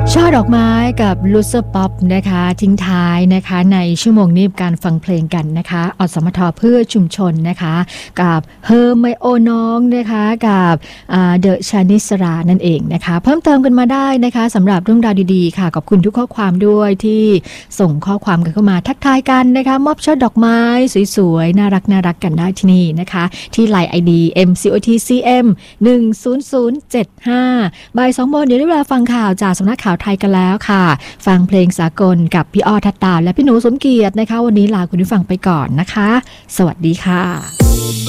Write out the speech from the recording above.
ช่อดอกไม้กับลูเซอร์ป๊อปนะคะทิ้งท้ายนะคะในชั่วโมงนี้การฟังเพลงกันนะคะอสมทเพื่อชุมชนนะคะกับเฮอร์ไมโอน้องนะคะกับเดอะชานิสรานั่นเองนะคะเพิ่มเติมกันมาได้นะคะสำหรับเรื่องราวดีๆค่ะขอบคุณทุกข้อความด้วยที่ส่งข้อความกันเข้ามาทักทายกันนะคะมอบช่อดอกไม้สวยๆน่ารักกันได้ที่นี่นะคะที่ LINE ID MCOTCM 10075บ่าย 2 โมงเดี๋ยวได้เวลาฟังข่าวจากสำนักข่าวไทยกันแล้วค่ะฟังเพลงสากลกับพี่อ้อทัตตาและพี่หนูสมเกียรตินะคะวันนี้ลาคุณผู้ฟังไปก่อนนะคะสวัสดีค่ะ